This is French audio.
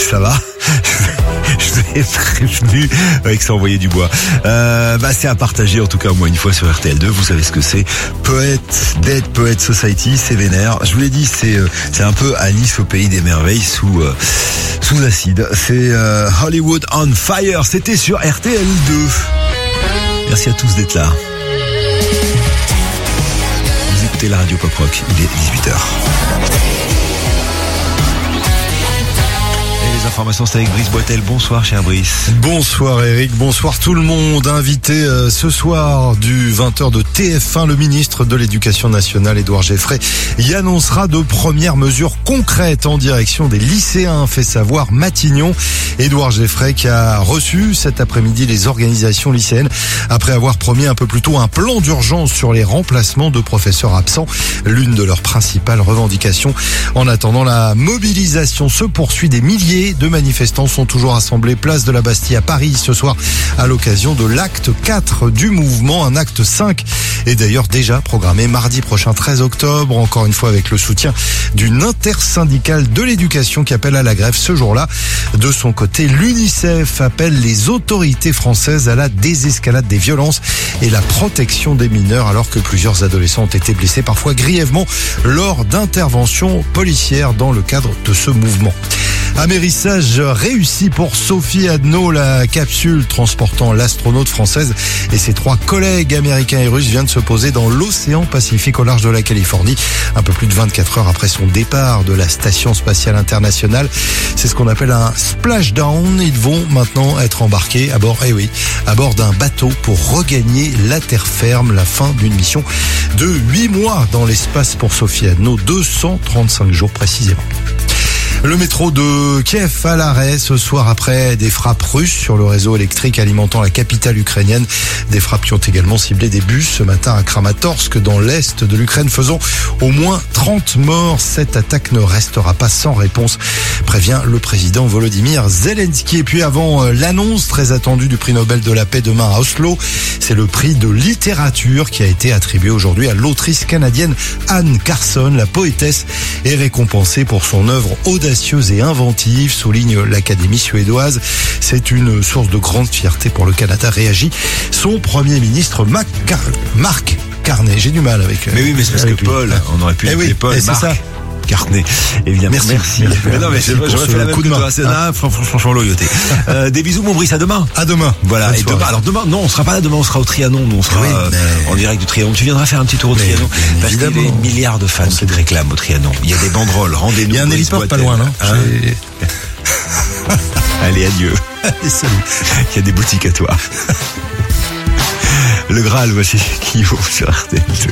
Ça va? Je vous ai prévenu avec ça envoyer du bois. C'est à partager en tout cas au moins une fois sur RTL2. Vous savez ce que c'est. Dead Poet Society, c'est vénère. Je vous l'ai dit, c'est un peu Alice au pays des merveilles sous acide. C'est Hollywood on Fire. C'était sur RTL2. Merci à tous d'être là. Vous écoutez la radio Pop Rock. Il est 18h. Les informations, c'est avec Brice Boitel. Bonsoir, cher Brice. Bonsoir, Eric. Bonsoir, tout le monde. Invité ce soir du 20h de TF1, le ministre de l'Éducation nationale, Édouard Geffray, y annoncera de premières mesures concrètes en direction des lycéens, fait savoir Matignon. Édouard Geffray qui a reçu cet après-midi les organisations lycéennes après avoir promis un peu plus tôt un plan d'urgence sur les remplacements de professeurs absents, l'une de leurs principales revendications. En attendant, la mobilisation se poursuit. Des milliers de manifestants sont toujours assemblés place de la Bastille à Paris ce soir à l'occasion de l'acte 4 du mouvement. Un acte 5 est d'ailleurs déjà programmé mardi prochain, 13 octobre, encore une fois avec le soutien d'une intersyndicale de l'éducation qui appelle à la grève ce jour-là. De son côté, l'UNICEF appelle les autorités françaises à la désescalade des violences et la protection des mineurs alors que plusieurs adolescents ont été blessés, parfois grièvement, lors d'interventions policières dans le cadre de ce mouvement. Amérissage réussi pour Sophie Adno. La capsule transportant l'astronaute française et ses 3 collègues américains et russes vient de se poser dans l'océan Pacifique au large de la Californie, un peu plus de 24 heures après son départ de la Station spatiale internationale. C'est ce qu'on appelle un splashdown. Ils vont maintenant être embarqués à bord d'un bateau pour regagner la terre ferme. La fin d'une mission de 8 mois dans l'espace pour Sophie Adno, 235 jours précisément. Le métro de Kiev à l'arrêt ce soir après des frappes russes sur le réseau électrique alimentant la capitale ukrainienne. Des frappes qui ont également ciblé des bus ce matin à Kramatorsk dans l'est de l'Ukraine, faisant au moins 30 morts. Cette attaque ne restera pas sans réponse, prévient le président Volodymyr Zelensky. Et puis avant l'annonce très attendue du prix Nobel de la paix demain à Oslo, c'est le prix de littérature qui a été attribué aujourd'hui à l'autrice canadienne Anne Carson. La poétesse est récompensée pour son œuvre audacieuse et inventive, souligne l'Académie suédoise. C'est une source de grande fierté pour le Canada, réagit son Premier ministre Mark Carney. J'ai du mal avec... Mais oui, mais c'est parce que Paul, on aurait pu l'appeler Paul, c'est ça. Carnet, évidemment. Merci. Non, mais j'aurais fait la même que toi. Franchement, loyauté. Des bisous, mon Brice, à demain. À demain. Voilà. Et demain, non, on sera pas là demain, on sera au Trianon. Nous, on sera en direct du Trianon. Tu viendras faire un petit tour au Trianon. Parce qu'il y a des milliards de fans qui te réclament au Trianon. Il y a des banderoles. Rendez-nous. Il y a un héliport pas loin, là. Allez, adieu. Allez, salut. Il y a des boutiques à toi. Le Graal, voici qui vaut sur RTL2.